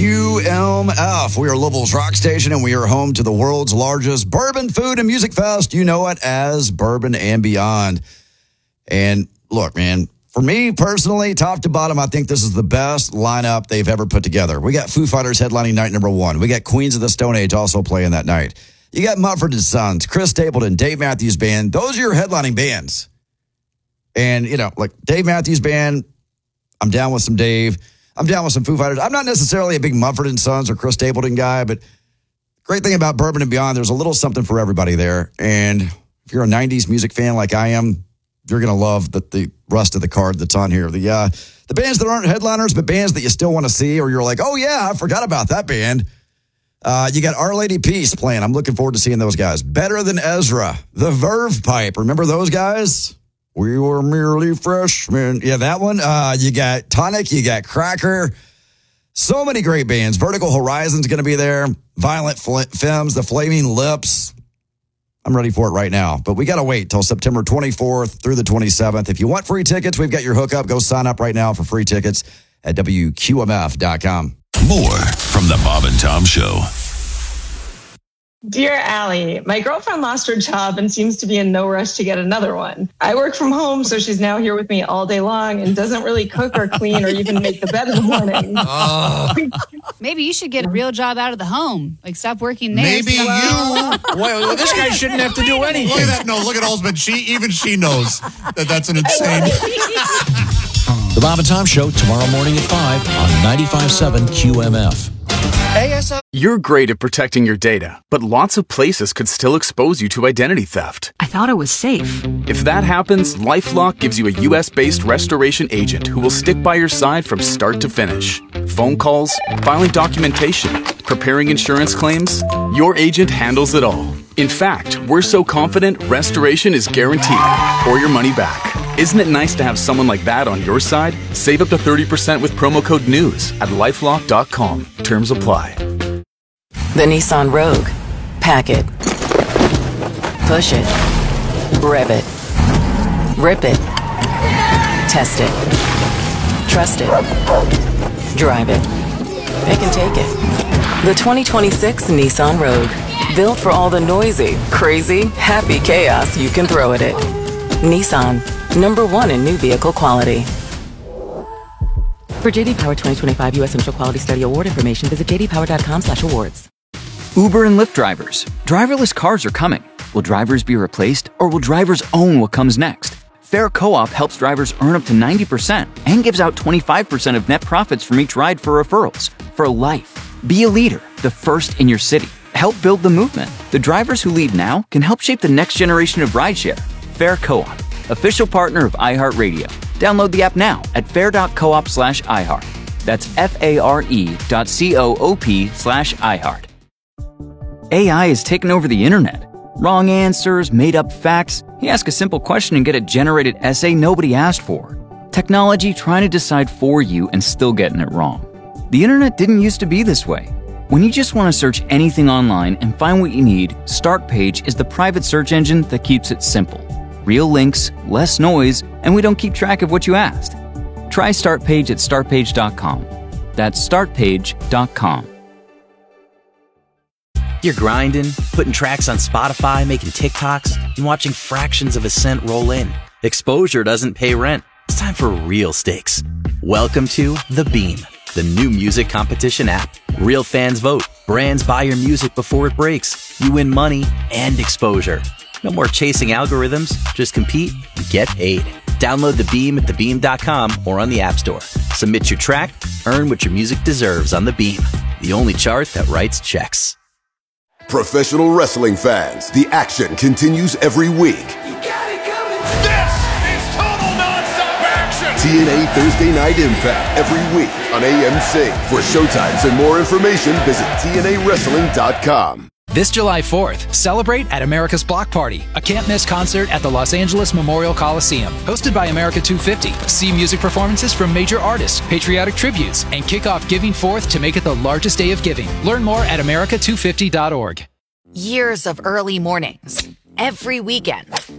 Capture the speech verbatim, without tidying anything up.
Q M F. We are Louisville's rock station, and we are home to the world's largest bourbon food and music fest. You know it as Bourbon and Beyond. And look, man, for me personally, top to bottom, I think this is the best lineup they've ever put together. We got Foo Fighters headlining night number one. We got Queens of the Stone Age also playing that night. You got Mumford and Sons, Chris Stapleton, Dave Matthews Band. Those are your headlining bands. And, you know, like Dave Matthews Band, I'm down with some Dave. I'm down with some Foo Fighters. I'm not necessarily a big Mumford and Sons or Chris Stapleton guy, but great thing about Bourbon and Beyond, there's a little something for everybody there. And if you're a nineties music fan like I am, you're going to love the, the rest of the card that's on here. The uh, the bands that aren't headliners, but bands that you still want to see, or you're like, oh, yeah, I forgot about that band. Uh, you got Our Lady Peace playing. I'm looking forward to seeing those guys. Better Than Ezra, The Verve Pipe. Remember those guys? We were merely freshmen. Yeah, that one. Uh, you got Tonic. You got Cracker. So many great bands. Vertical Horizon's going to be there. Violent Femmes, The Flaming Lips. I'm ready for it right now. But we got to wait till September twenty-fourth through the twenty-seventh. If you want free tickets, we've got your hookup. Go sign up right now for free tickets at W Q M F dot com. More from the Bob and Tom Show. Dear Allie, my girlfriend lost her job and seems to be in no rush to get another one. I work from home, so she's now here with me all day long and doesn't really cook or clean or even make the bed in the morning. Oh. Maybe you should get a real job out of the home. Like, stop working there. Maybe you. Well, well, this guy shouldn't have to do anything. Look at that. No, look at Olsman. She, even she knows that that's an insane. The Bob and Tom Show tomorrow morning at five on ninety-five point seven Q M F. A S L. You're great at protecting your data, but lots of places could still expose you to identity theft. I thought it was safe. If that happens, LifeLock gives you a U S-based restoration agent who will stick by your side from start to finish. Phone calls, filing documentation, preparing insurance claims, your agent handles it all. In fact, we're so confident restoration is guaranteed or your money back. Isn't it nice to have someone like that on your side? Save up to thirty percent with promo code NEWS at lifelock dot com. Terms apply. The Nissan Rogue. Pack it. Push it. Rev it. Rip it. Test it. Trust it. Drive it. It can take it. The twenty twenty-six Nissan Rogue. Built for all the noisy, crazy, happy chaos you can throw at it. Nissan. Number one in new vehicle quality. For J D Power twenty twenty-five U S Initial Quality Study Award information, visit j d power dot com slash awards. Uber and Lyft drivers. Driverless cars are coming. Will drivers be replaced, or will drivers own what comes next? Fair Co-op helps drivers earn up to ninety percent and gives out twenty-five percent of net profits from each ride for referrals. For life. Be a leader, the first in your city. Help build the movement. The drivers who lead now can help shape the next generation of rideshare. Fair Co-op. Official partner of iHeartRadio. Download the app now at fair.coop slash iHeart. That's F-A-R-E dot C-O-O-P slash iHeart. A I has taken over the internet. Wrong answers, made-up facts. You ask a simple question and get a generated essay nobody asked for. Technology trying to decide for you and still getting it wrong. The internet didn't used to be this way. When you just want to search anything online and find what you need, Startpage is the private search engine that keeps it simple. Real links, less noise, and we don't keep track of what you asked. Try Startpage at start page dot com. That's start page dot com. You're grinding, putting tracks on Spotify, making TikToks, and watching fractions of a cent roll in. Exposure doesn't pay rent. It's time for real stakes. Welcome to The Beam, the new music competition app. Real fans vote. Brands buy your music before it breaks. You win money and exposure. No more chasing algorithms. Just compete and get paid. Download The Beam at the beam dot com or on the App Store. Submit your track. Earn what your music deserves on The Beam, the only chart that writes checks. Professional wrestling fans, the action continues every week. You got it coming. This is total nonstop action. T N A Thursday Night Impact every week on A M C. For showtimes and more information, visit T N A wrestling dot com. This July fourth, celebrate at America's Block Party, a can't-miss concert at the Los Angeles Memorial Coliseum. Hosted by America two fifty. See music performances from major artists, patriotic tributes, and kick off Giving Fourth to make it the largest day of giving. Learn more at america two fifty dot org. Years of early mornings, every weekend,